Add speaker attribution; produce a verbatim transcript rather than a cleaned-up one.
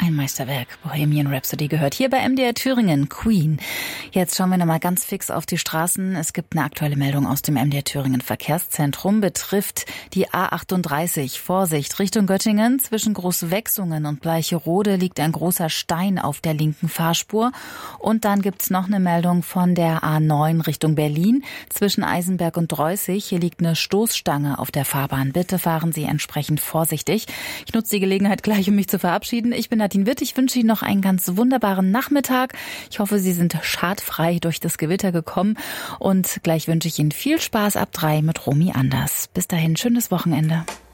Speaker 1: Ein Meisterwerk, Bohemian Rhapsody gehört hier bei M D R Thüringen, Queen. Jetzt schauen wir nochmal ganz fix auf die Straßen. Es gibt eine aktuelle Meldung aus dem M D R Thüringen Verkehrszentrum, betrifft die A achtunddreißig. Vorsicht, Richtung Göttingen, zwischen Großwechsungen und Bleicherode liegt ein großer Stein auf der linken Fahrspur. Und dann gibt's noch eine Meldung von der A neun Richtung Berlin, zwischen Eisenberg und Dreußig. Hier liegt eine Stoßstange auf der Fahrbahn. Bitte fahren Sie entsprechend vorsichtig. Ich nutze die Gelegenheit gleich, um mich zu verabschieden. Ich bin Nadine Witt. Ich wünsche Ihnen noch einen ganz wunderbaren Nachmittag. Ich hoffe, Sie sind schadfrei durch das Gewitter gekommen. Und gleich wünsche ich Ihnen viel Spaß ab drei mit Romy Anders. Bis dahin, schönes Wochenende.